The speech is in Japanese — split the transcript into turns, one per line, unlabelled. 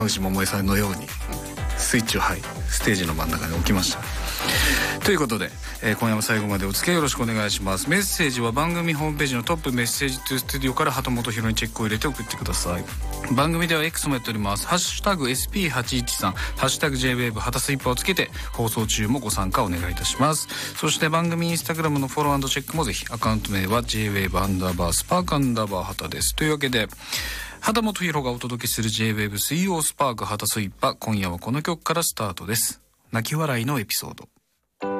内桃江さんのようにスイッチをステージの真ん中に置きました。ということで、今夜も最後までお付き合いよろしくお願いします。メッセージは番組ホームページのトップメッセージトゥースタジオから旗本博にチェックを入れて送ってください。番組では X もやっております。ハッシュタグ SP813 ハッシュタグ JWAVE 旗スイッパーをつけて放送中もご参加お願いいたします。そして番組インスタグラムのフォロー&チェックもぜひ。アカウント名は JWAVE_ スパーク_ 旗です。というわけで旗本博がお届けする JWAVE 水曜スパーク旗スイッパー、今夜はこの曲からスタートです。泣き笑いのエピソード。